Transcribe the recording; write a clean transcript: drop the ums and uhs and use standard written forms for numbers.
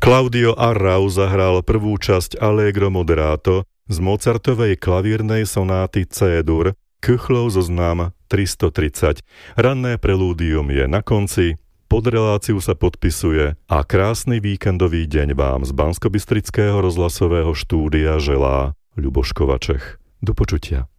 Claudio Arrau zahral prvú časť Allegro moderato z Mozartovej klavírnej sonáty C-dur, Köchlov zoznam 330. Ranné prelúdium je na konci, pod reláciu sa podpisuje a krásny víkendový deň vám z Banskobystrického rozhlasového štúdia želá Ľuboš Kovačech. Do počutia.